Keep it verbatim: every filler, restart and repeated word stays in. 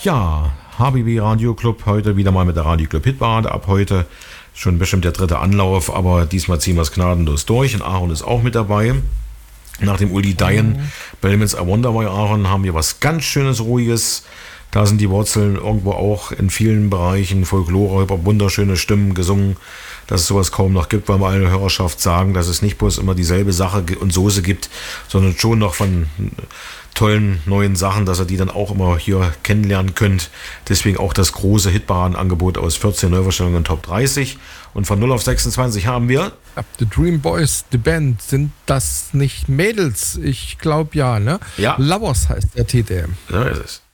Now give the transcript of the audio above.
Ja, H B B Radio Club heute wieder mal mit der Radio Club Hitparade. Ab heute schon bestimmt der dritte Anlauf, aber diesmal ziehen wir es gnadenlos durch. Und Aaron ist auch mit dabei. Nach dem Uli Dian, mhm. Belmans I Wonder bei Aaron, haben wir was ganz Schönes, Ruhiges. Da sind die Wurzeln irgendwo auch in vielen Bereichen Folklore, über wunderschöne Stimmen gesungen, dass es sowas kaum noch gibt, weil wir alle Hörerschaft sagen, dass es nicht bloß immer dieselbe Sache und Soße gibt, sondern schon noch von tollen neuen Sachen, dass ihr die dann auch immer hier kennenlernen könnt. Deswegen auch das große Hitparadenangebot aus vierzehn Neuvorstellungen und Top dreißig. Und von null auf sechsundzwanzig haben wir The Dream Boys, die Band. Sind das nicht Mädels? Ich glaube ja, ne? Ja. Lovers heißt der Titel. So ist es.